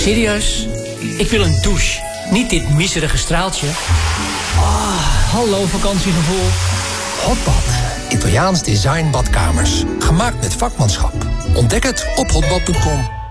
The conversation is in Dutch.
Serieus? Ik wil een douche. Niet dit miserige straaltje. Hallo vakantiegevoel. Hotbad. Italiaans design badkamers. Gemaakt met vakmanschap. Ontdek het op hotbad.com.